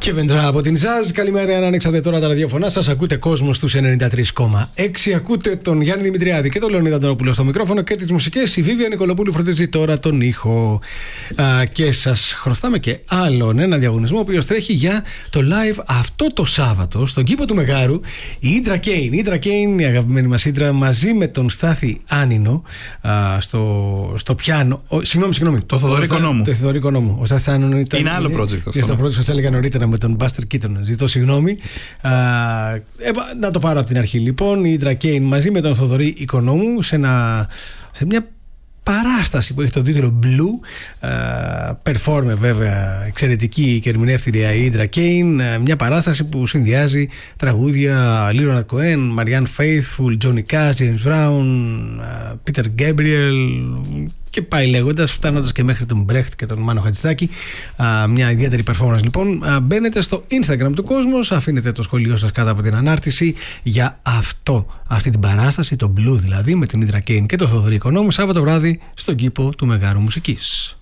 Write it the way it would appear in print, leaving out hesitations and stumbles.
Και Βεντρά από την Ζαζ. Καλημέρα, αν ανοίξατε τώρα τα ραδιοφωνά σας. Ακούτε κόσμο στους 93,6. Ακούτε τον Γιάννη Δημητριάδη και τον Λεωνίδα Αντωνόπουλο στο μικρόφωνο και τις μουσικές. Η Βίβια Νικολοπούλου φροντίζει τώρα τον ήχο. Και σας χρωστάμε και άλλον ένα διαγωνισμό, ο οποίος τρέχει για το live αυτό το Σάββατο στον κήπο του Μεγάρου. Η Ίντρα Κέιν. Η Ίντρα Κέιν, η αγαπημένη μας Ίντρα, μαζί με τον Στάθη Άνινο στο πιάνο. Συγγνώμη, το Θοδωρή Νόμου. Ο Στάθης Άνινο ήταν. Είναι άλλο project. Και στο project σας έλεγα νωρίτερα με τον Buster Keaton. Ζητώ συγγνώμη. Να το πάρω από την αρχή λοιπόν. Η Ίντρα Κέιν μαζί με τον Θοδωρή Οικονόμου σε μια παράσταση που έχει τον τίτλο Blue. Performer βέβαια εξαιρετική και ερμηνεύτηρια η Ίντρα Κέιν. Μια παράσταση που συνδυάζει τραγούδια Leonard Cohen, Marianne Faithfull, Johnny Cash, James Brown, Peter Gabriel και πάει λέγοντας, φτάνοντας και μέχρι τον Μπρέχτ και τον Μάνο Χατζηδάκη. Μια ιδιαίτερη performance λοιπόν. Μπαίνετε στο Instagram του Κόσμος, αφήνετε το σχόλιο σας κάτω από την ανάρτηση για αυτή την παράσταση, το Blue δηλαδή, με την Ίντρα Κέιν και το Θοδωρή Οικονόμου, Σάββατο βράδυ στον κήπο του Μεγάρου Μουσικής.